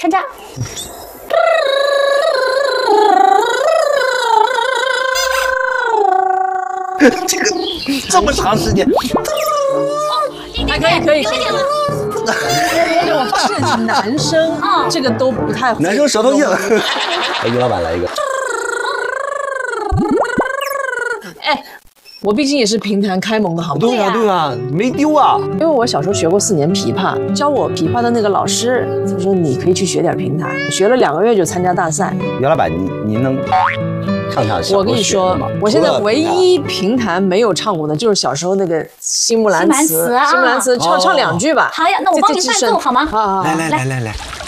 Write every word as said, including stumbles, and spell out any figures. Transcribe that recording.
参加。 这个这么长时间， 还可以可以可以。这种涉及男生，这个都不太会。 男生舌头硬。给于老板来一个。 哎，我毕竟也是评弹开蒙的，好吗？ 对呀对呀，没丢啊。 因为我小时候学过四年琵琶，教我琵琶的那个老师他说你可以去学点评弹，学了两个月就参加大赛。 于老板，您您能唱唱？ 我跟你说，我现在唯一评弹没有唱过的就是小时候那个《新木兰辞》，《新木兰辞》唱唱两句吧。 好呀，那我帮你伴奏好吗？ 好好好， 来来来来来。